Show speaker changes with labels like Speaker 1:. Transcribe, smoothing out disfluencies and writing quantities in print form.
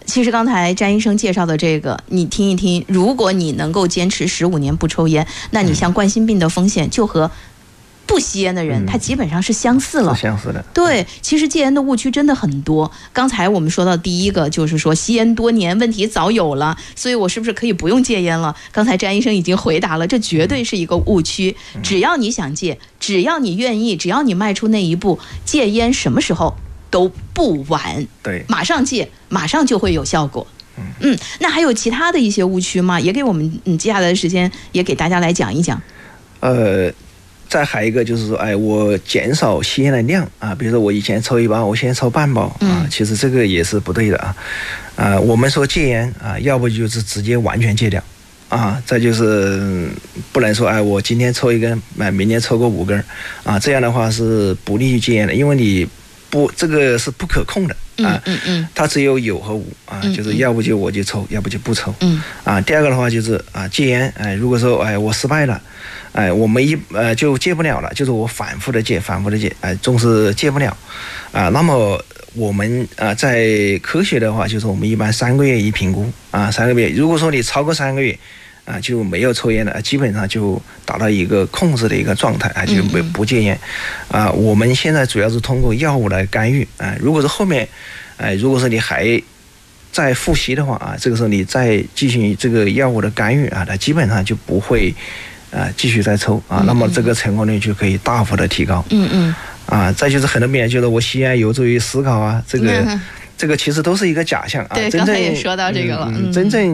Speaker 1: 其实刚才詹医生介绍的这个，你听一听，如果你能够坚持15年不抽烟，那你像冠心病的风险就和不吸烟的人，它基本上是相似了。
Speaker 2: 是相似的。
Speaker 1: 对，其实戒烟的误区真的很多。刚才我们说到第一个，就是说吸烟多年，问题早有了，所以我是不是可以不用戒烟了？刚才詹医生已经回答了，这绝对是一个误区。只要你想戒，只要你愿意，只要你迈出那一步，戒烟什么时候都不晚。
Speaker 2: 对，
Speaker 1: 马上戒，马上就会有效果。那还有其他的一些误区吗？也给我们接下来的时间也给大家来讲一讲。
Speaker 2: 再还一个就是说，我减少吸烟的量啊，比如说我以前抽1包，我现在抽半包啊，其实这个也是不对的啊。我们说戒烟啊，要不就是直接完全戒掉啊，再就是不能说我今天抽1根，明天抽个5根啊，这样的话是不利于戒烟的，因为你这个是不可控的啊，它只有有和无啊，就是要不就我就抽，要不就不抽。第二个的话就是戒烟，如果说我失败了。我们就戒不了了，就是我反复的戒，总是戒不了那么我们在科学的话，就是我们一般3个月一评估3个月，如果说你超过3个月就没有抽烟了，基本上就达到一个控制的一个状态就不戒烟我们现在主要是通过药物来干预如果是后面如果说你还再复吸的话这个时候你再继续这个药物的干预它基本上就不会继续再抽那么这个成功率就可以大幅的提高。再就是很多病人觉得我吸烟有助于思考这个其实都是一个假象
Speaker 1: 对，刚才也说到这个了。
Speaker 2: 真正